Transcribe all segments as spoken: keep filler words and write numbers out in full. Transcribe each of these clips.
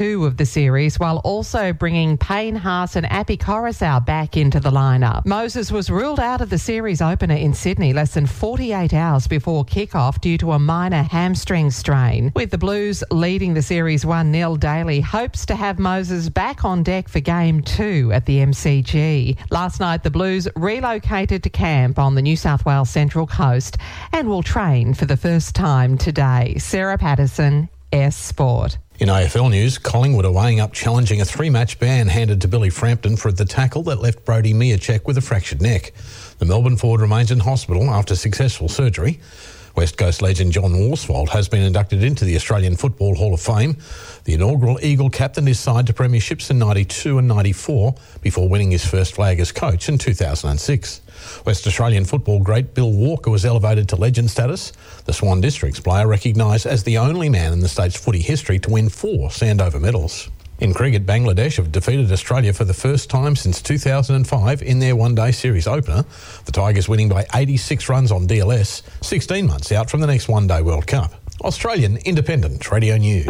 two of the series, while also bringing Payne Haas and Api Coruscant back into the lineup. Moses was ruled out of the series opener in Sydney less than forty-eight hours before kick-off due to a minor hamstring strain. With the Blues leading the series one nil, Daly hopes to have Moses back on deck for game two at the M C G. Last night, the Blues relocated to camp on the New South Wales Central Coast and will train for the first time today. Sarah Patterson, S Sport. In A F L news, Collingwood are weighing up challenging a three-match ban handed to Billy Frampton for the tackle that left Brodie Mihocek with a fractured neck. The Melbourne forward remains in hospital after successful surgery. West Coast legend John Worsfold has been inducted into the Australian Football Hall of Fame. The inaugural Eagle captained his side to premierships in ninety-two and ninety-four before winning his first flag as coach in two thousand six. West Australian football great Bill Walker was elevated to legend status. The Swan Districts player recognised as the only man in the state's footy history to win four Sandover medals. In cricket, Bangladesh have defeated Australia for the first time since two thousand five in their one-day series opener. The Tigers winning by eighty-six runs on D L S, sixteen months out from the next one-day World Cup. Australian Independent Radio News.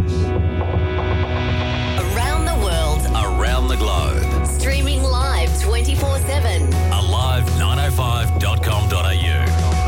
Around the world, around the globe. Streaming live twenty-four seven. Alive nine oh five dot com dot a u.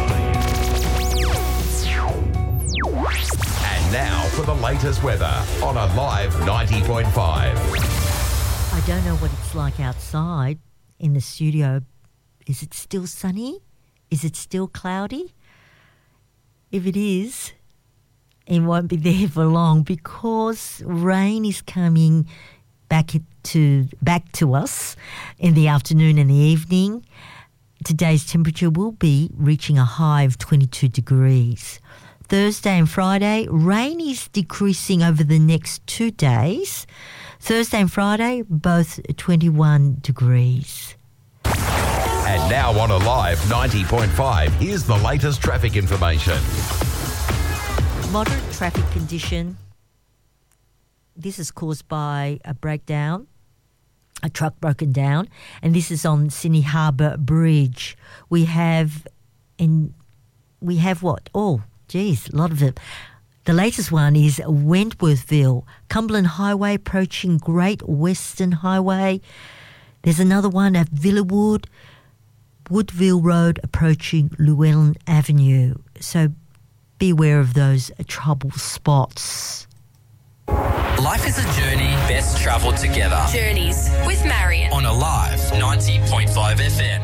Now for the latest weather on Alive ninety point five. I don't know what it's like outside in the studio. Is it still sunny? Is it still cloudy? If it is, it won't be there for long because rain is coming back to back to us in the afternoon and the evening. Today's temperature will be reaching a high of twenty-two degrees. Thursday and Friday, rain is decreasing over the next two days. Thursday and Friday, both twenty-one degrees. And now on Alive ninety point five, here's the latest traffic information. Moderate traffic condition. This is caused by a breakdown, a truck broken down, and this is on Sydney Harbour Bridge. We have, in, we have what? Oh, geez, a lot of it. The latest one is Wentworthville, Cumberland Highway approaching Great Western Highway. There's another one at Villawood, Woodville Road approaching Llewellyn Avenue. So be aware of those trouble spots. Life is a journey best travelled together. Journeys with Marion. On Alive ninety point five F M.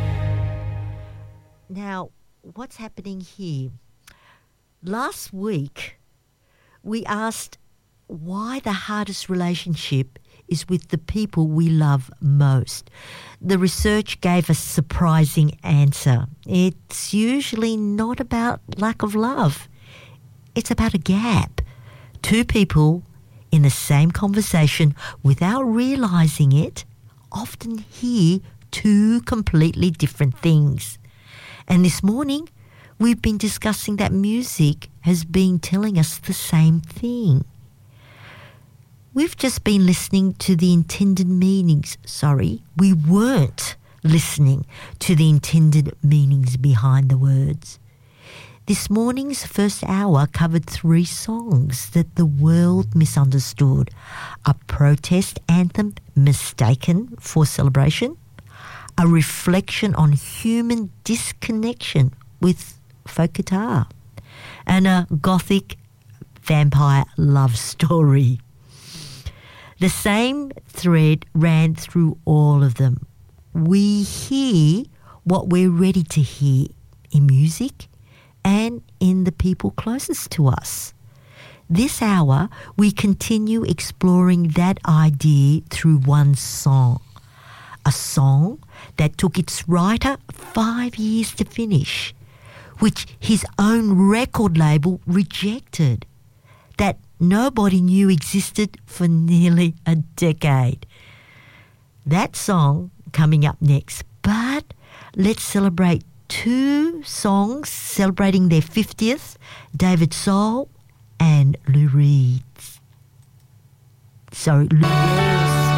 Now, what's happening here? Last week, we asked why the hardest relationship is with the people we love most. The research gave a surprising answer. It's usually not about lack of love. It's about a gap. Two people in the same conversation without realising it often hear two completely different things. And this morning, we've been discussing that music has been telling us the same thing. We've just been listening to the intended meanings. Sorry, we weren't listening to the intended meanings behind the words. This morning's first hour covered three songs that the world misunderstood. A protest anthem mistaken for celebration, a reflection on human disconnection with folk guitar, and a gothic vampire love story. The same thread ran through all of them. We hear what we're ready to hear in music and in the people closest to us. This hour, we continue exploring that idea through one song. A song that took its writer five years to finish, which his own record label rejected, that nobody knew existed for nearly a decade. That song coming up next, but let's celebrate two songs celebrating their fiftieth, David Soul and Lou Reed. Sorry, Lou Reed.